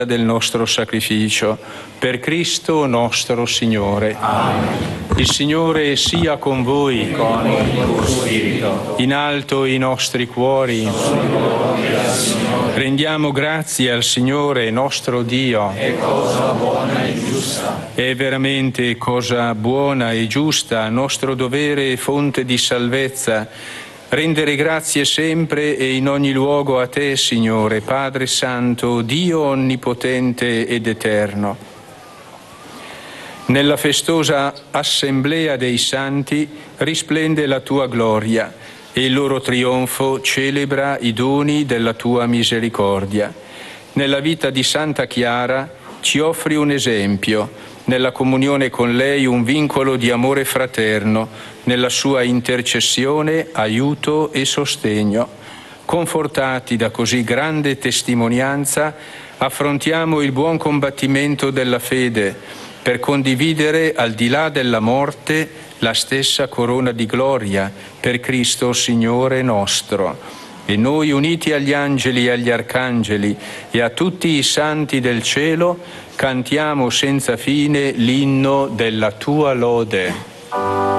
del nostro sacrificio, per Cristo nostro Signore. Amen. Il Signore sia con voi, Con il tuo spirito. in alto i nostri cuori. Rendiamo grazie al Signore nostro Dio. È cosa buona e giusta. È veramente cosa buona e giusta, nostro dovere e fonte di salvezza, rendere grazie sempre e in ogni luogo a Te, Signore, Padre Santo, Dio onnipotente ed eterno. Nella festosa assemblea dei santi risplende la Tua gloria e il loro trionfo celebra i doni della Tua misericordia. Nella vita di Santa Chiara ci offri un esempio, nella comunione con lei un vincolo di amore fraterno, nella sua intercessione aiuto e sostegno. Confortati da così grande testimonianza, affrontiamo il buon combattimento della fede per condividere al di là della morte la stessa corona di gloria per Cristo Signore nostro. E noi, uniti agli angeli e agli arcangeli e a tutti i santi del cielo, cantiamo senza fine l'inno della Tua lode.